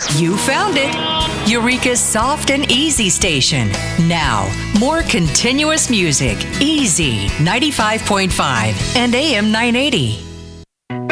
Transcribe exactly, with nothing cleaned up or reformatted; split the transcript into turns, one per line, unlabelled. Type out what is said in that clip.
You found it. Eureka's soft and easy station. Now, more continuous music. Easy ninety-five point five and A M nine eighty.